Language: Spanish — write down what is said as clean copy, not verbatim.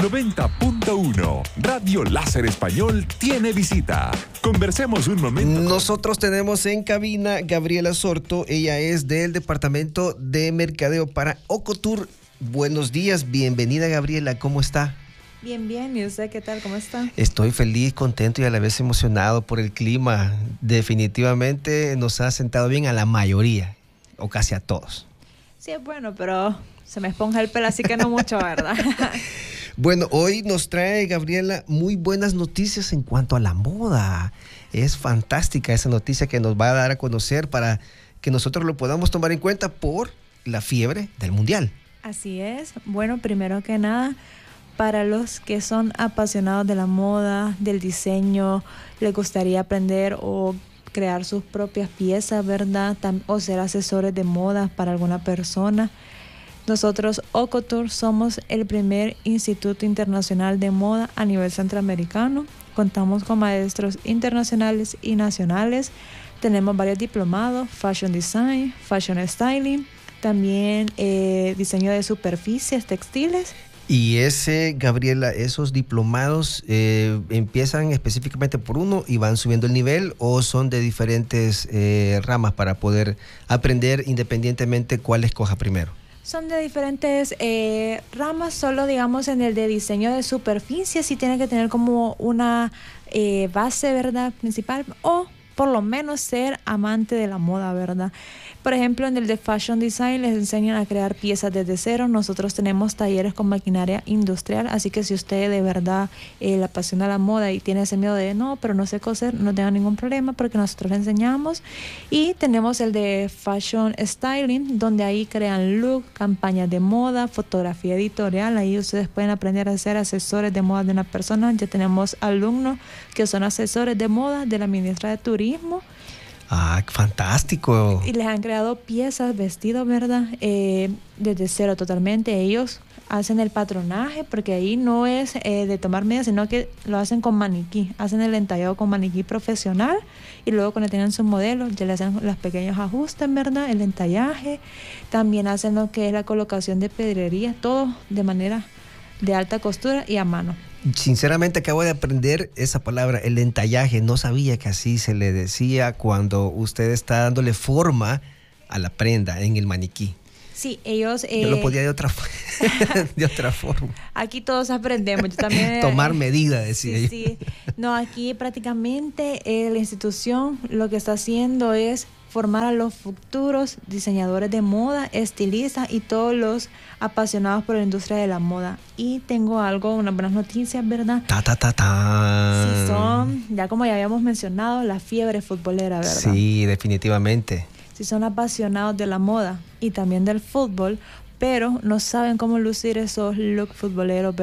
90.1. Radio Láser Español tiene visita. Conversemos un momento. Nosotros tenemos en cabina Gabriela Sorto. Ella es del Departamento de Mercadeo para Ocotur. Buenos días, bienvenida Gabriela, ¿cómo está? Bien, bien. ¿Y usted qué tal? ¿Cómo está? Estoy feliz, contento y a la vez emocionado por el clima. Definitivamente nos ha sentado bien a la mayoría, o casi a todos. Sí, es bueno, pero se me esponja el pelo, así que no mucho, ¿verdad? Bueno, hoy nos trae Gabriela muy buenas noticias en cuanto a la moda. Es fantástica esa noticia que nos va a dar a conocer para que nosotros lo podamos tomar en cuenta por la fiebre del mundial. Así es. Bueno, primero que nada, para los que son apasionados de la moda, del diseño, les gustaría aprender o crear sus propias piezas, ¿verdad? O ser asesores de moda para alguna persona. Nosotros, Ocotur, somos el primer instituto internacional de moda a nivel centroamericano. Contamos con maestros internacionales y nacionales. Tenemos varios diplomados, Fashion Design, Fashion Styling, también diseño de superficies textiles. Y Gabriela, esos diplomados empiezan específicamente por uno y van subiendo el nivel, o son de diferentes ramas para poder aprender independientemente cuál escoja primero. Son de diferentes ramas, solo digamos en el de diseño de superficies sí tiene que tener como una base, ¿verdad? Principal, o por lo menos ser amante de la moda, ¿verdad? Por ejemplo, en el de Fashion Design les enseñan a crear piezas desde cero. Nosotros tenemos talleres con maquinaria industrial, así que si usted de verdad le apasiona la moda y tiene ese miedo de no, pero no sé coser, no tenga ningún problema porque nosotros le enseñamos. Y tenemos el de Fashion Styling, donde ahí crean look, campañas de moda, fotografía editorial. Ahí ustedes pueden aprender a ser asesores de moda de una persona. Ya tenemos alumnos que son asesores de moda de la ministra de Turismo. ¡Ah, fantástico! Y les han creado piezas, vestidos, ¿verdad? Desde cero totalmente. Ellos hacen el patronaje, porque ahí no es de tomar medidas, sino que lo hacen con maniquí. Hacen el entallado con maniquí profesional y luego cuando tienen sus modelos ya le hacen los pequeños ajustes, ¿verdad? El entallaje. También hacen lo que es la colocación de pedrería, todo de manera de alta costura y a mano. Sinceramente acabo de aprender esa palabra, el entallaje. No sabía que así se le decía cuando usted está dándole forma a la prenda en el maniquí. Sí, ellos... Yo lo podía de otra forma. Aquí todos aprendemos. Yo también, tomar medida, decía yo. Sí. No, aquí prácticamente la institución lo que está haciendo es formar a los futuros diseñadores de moda, estilistas y todos los apasionados por la industria de la moda. Y tengo unas buenas noticias, ¿verdad? Sí, son, ya como ya habíamos mencionado, la fiebre futbolera, ¿verdad? Sí, definitivamente. Si son apasionados de la moda y también del fútbol, pero no saben cómo lucir esos looks futboleros,